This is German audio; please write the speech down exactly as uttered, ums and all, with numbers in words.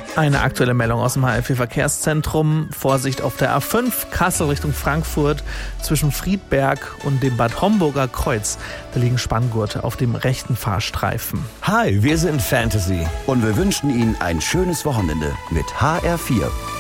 Eine aktuelle Meldung aus dem H R vier Verkehrszentrum. Vorsicht auf der A fünf, Kassel Richtung Frankfurt, zwischen Friedberg und dem Bad Homburger Kreuz. Da liegen Spanngurte auf dem rechten Fahrstreifen. Hi, wir sind Fantasy. Und wir wünschen Ihnen ein schönes Wochenende mit H R vier.